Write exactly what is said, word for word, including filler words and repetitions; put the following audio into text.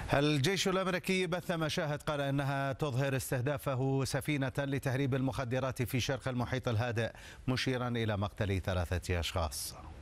الجيش الأمريكي بث مشاهد قال أنها تظهر استهدافه سفينة لتهريب المخدرات في شرق المحيط الهادئ، مشيرا إلى مقتل ثلاثة أشخاص.